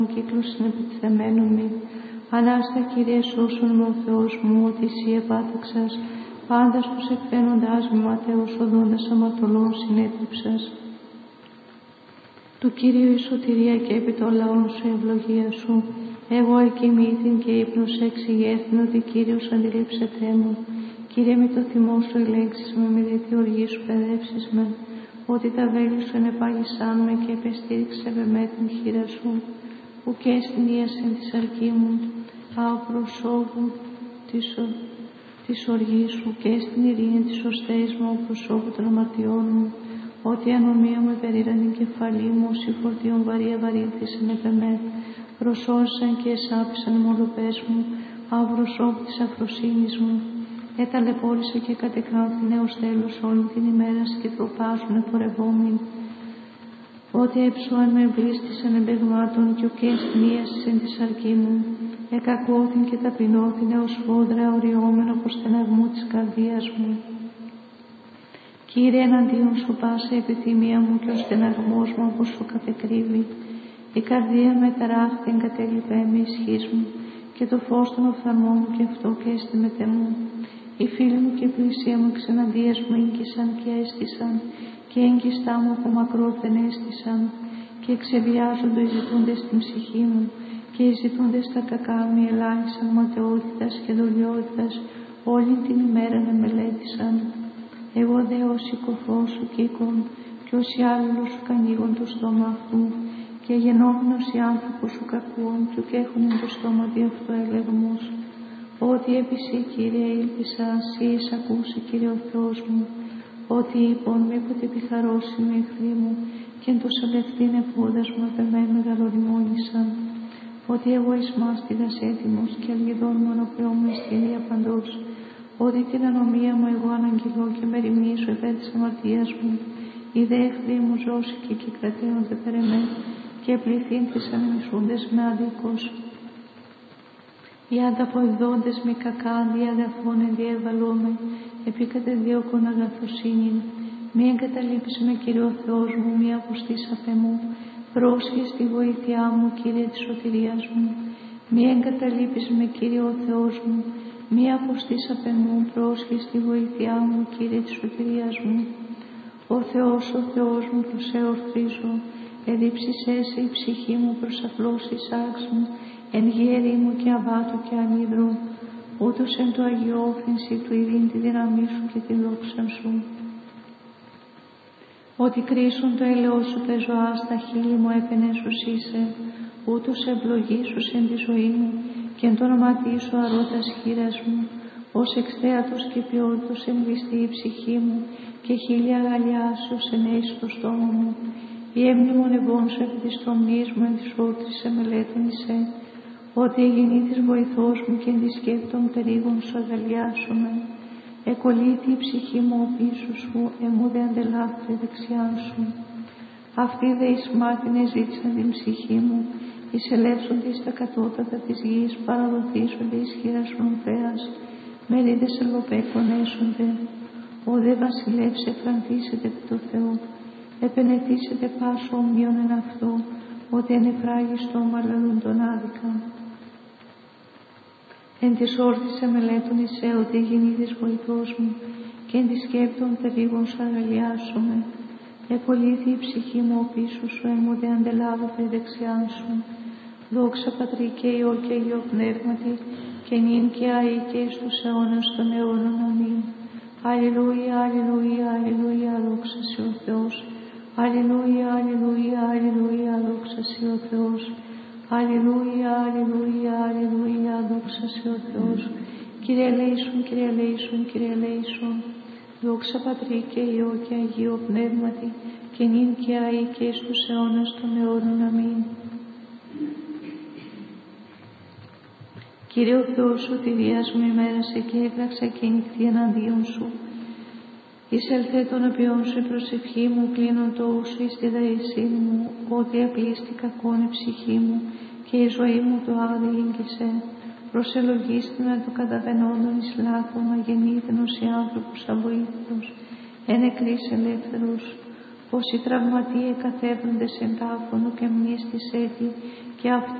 κύκλος συνεπιθεμένων μη. Ανάστα, Κύριε, σώσον με ο Θεός μου, ότι εσύ επάταξας, πάντα στους εκφαίνοντάς μου ματέους οδόντας αμαρτωλών συνέτριψας. Του Κυρίου η σωτηρία και επί των λαών σου ευλογία σου. Εγώ εκοιμήθην και ύπνος εξηγέθην, ότι Κύριος αντιλήψετέ μου. Κύριε, με το θυμό σου ελέγξεις με, με τη οργή σου παιδεύσεις με, ότι τα βέλη σου ενεπάγησάν με και επεστήριξε με την χείρα σου, που και στην ίασεν τη αρκή μου, άω προσώπου της οργής σου και στην ειρήνη της σωστές μου, άω προσώπου των αμαρτιών μου, ότι η ανομία μου περήραν την κεφαλή μου, όσοι φορτίων βαρύ ευαρύνθησαν επ' εμέ, προσώσαν και εσάπησαν οι μολοπές μου, άω προσώπου της αφροσύνης μου. Εταλαιπώρησε και κατεκράνθη νέος τέλος όλη την ημέρα και τροπάζουν εφορευόμην. Ότι έψωαν με εμπλίστησαν εμπεγμάτων και ο καιστνίασεν τη αρκή μου. Εκακώθην και ταπεινώθην έως φόδρα οριόμενο από στεναγμού της καρδίας μου. Κύριε, εναντίον σου πάσα επιθυμία μου και ο στεναγμός μου από σου κατεκρύβει. Η καρδία με ταράχτη εγκατέλειπε με ισχύς μου και το φως των οφθαλμών μου και αυτό και αισθημετέ μου. Οι φίλοι μου και η πλησία μου εξεναντίας μου έγκυσαν και έστησαν και έγκυστά μου από μακρόθεν έστησαν και εξεβιάζονται οι ζητούντες στην ψυχή μου και οι ζητούντες τα κακά μη ελάχισαν ματαιότητας και δολιότητας όλη την ημέρα να μελέτησαν. Εγώ δε ως οικοφός σου κύκον και ως οι άλλους σου κανίγον το στόμα αυτού και γενόμενος οι άνθρωποι σου κακούν και έχουν το στόμα δι' αυτό ελεγμούς. Ότι επισή, Κύριε, ήλπισα, εσύ εισακούσε, Κύριε ο Θεός μου, ότι είπον μήποτε επιχαρώσει με εχθροί μου και εν το σαλευτήν εφόδας μου επ' εμέ μεγαλοριμόνησαν. Ότι εγώ εις μάστιγας έτοιμος και αλγιδών μονοπλεών με στήλια παντός. Ότι την ανομία μου εγώ αναγγειλώ και με ρημίσω υπέρ της αμαρτίας μου. Οι δε εχθροί μου ζώσικοι και κρατέονται περ' εμέ και πληθύνθησαν μισούντες με αδίκως. Οι ανταποδόντες με κακά αντιαγαθών ενδιέβαλώμε, επί κατεδίωκον αγαθοσύνην. Μη εγκαταλείπεις με, Κύριε ο Θεός μου, μη αποστείς απ' εμού. Πρόσχε στη βοήθειά μου, Κύριε της σωτηρίας μου. Μη εγκαταλείπεις με, Κύριε ο Θεός μου, μη αποστείς απ' εμού. Πρόσχε στη βοήθειά μου, Κύριε της σωτηρίας μου. Ο Θεός μου, προς εορθρίζω. Εδίψησέ σε η ψυχή μου προς απλώσεις άξ μου. Εν γέρη μου και αβάτου και ανίδρου, ούτως εν το αγιόφθηνση του ειρήν τη δύναμή σου και τη δόξα σου. Ότι κρίσουν το έλεος σου τα ζωά στα χείλη μου έπαινε σου είσαι, ούτως ευλογήσους εν τη ζωή μου και εν το όνοματί σου αρώντας χείρας μου, ως εξθέατος και ποιότητος εμβιστεί η ψυχή μου και χίλια αγαλιάσεως ενέσει το στόμα μου. Η έμνημονευών σου επί της τομνής μου εν της όρτης σε μελέτων εισέ, ότι εγενή της βοηθός μου και εν τη σκέπτων περίγων σου αγαλιάσομαι. Εκολύθη η ψυχή μου ο πίσω σου, εμού δε αντελάφθη δεξιά σου. Αυτοί δε εις μάτιν εζήτησαν την ψυχή μου, εισελεύσονται στα κατώτατα της γης, παραδοθήσονται εις χείρας φρονθέας, μερίδες ελοπέκων έσονται. Ο δε βασιλεύς εφρανθήσεται επί το Θεό, επενετήσεται πάσο ομοίων εν αυτό, ότι ενεφράγιστο μαλλαλούν τον άδικα. Εν της όρθης εμελέτων εισέ, ότι γεννήθης βοηθός μου, και εν της σκέπτων περίγων σου αγαλιάσομαι. Εκολύθη η ψυχή μου ο πίσω σου, εμού δε αντελάβεται δεξιά σου. Δόξα Πατρί και Υιό και Αγίο Πνεύματι, και νυν και αεί και εις τους αιώνας των αιώνων. Αμήν. Αλληλούια, αλληλούια, αλληλούια, δόξα σοι ο Θεός. Αλληλούια, αλληλούια, αλληλούια, δόξα σοι ο Θεός. Αλληλούια, αλληλούια, αλληλούια, δόξα σοι ο Θεός. Κύριε ελέησον, Κύριε ελέησον, Κύριε ελέησον. Δόξα Πατρί και Υιό και Αγίο Πνεύματι, και νυν και αεί και εις τους αιώνας των αιώνων. Αμήν. Κύριε ο Θεός σωτηρίας μου, ημέρασε και έγραψα και νυχτή εναντίον σου. Εισελθέ των απειών σου η προσευχή μου, κλείνον το ούσου εις τη δαϊσύνη μου, ότι απλήστη κακόν η ψυχή μου και η ζωή μου το άδει ήγγισε. Προσελογίστη με το καταβαινόντων εις λάθος, αγενήθενος οι άνθρωπος αβοήθητος, εν εκρής ελεύθερος. πως οι τραυματίε καθέβροντες εν τάφωνο και μνήστης έτη, και αυτοί